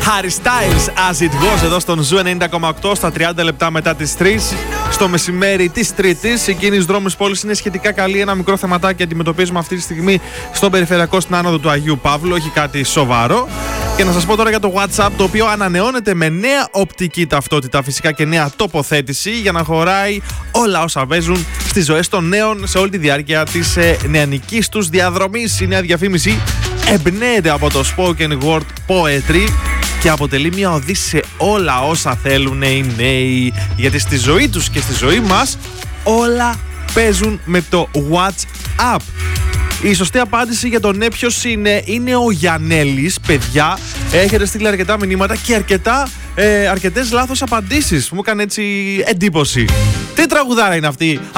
Harry Styles, As It Was, εδώ στον Ζου 90,8 στα 30 λεπτά μετά τις 3 στο μεσημέρι της Τρίτης. Η κίνηση δρόμους πόλης είναι σχετικά καλή. Ένα μικρό θεματάκι αντιμετωπίζουμε αυτή τη στιγμή στον περιφερειακό στην άνοδο του Αγίου Παύλου. Όχι κάτι σοβαρό. Και να σας πω τώρα για το WhatsApp, το οποίο ανανεώνεται με νέα οπτική ταυτότητα, φυσικά και νέα τοποθέτηση, για να χωράει όλα όσα παίζουν στις ζωές των νέων σε όλη τη διάρκεια της νεανικής τους διαδρομής. Η νέα διαφήμιση εμπνέεται από το spoken word poetry και αποτελεί μια οδή σε όλα όσα θέλουν οι νέοι, γιατί στη ζωή τους και στη ζωή μας όλα παίζουν με το WhatsApp. Η σωστή απάντηση για τον ναι ποιος είναι ο Γιαννέλης, παιδιά. Έχετε στείλει αρκετά μηνύματα και αρκετές λάθος απαντήσεις. Μου έκανε έτσι εντύπωση. Τι τραγουδάρα είναι αυτή?